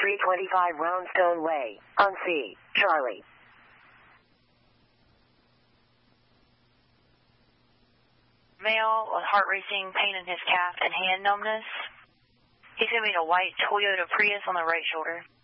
325 Roundstone Way, on C, Charlie. Male with heart racing, pain in his calf and hand numbness. He's going to be in a white Toyota Prius on the right shoulder.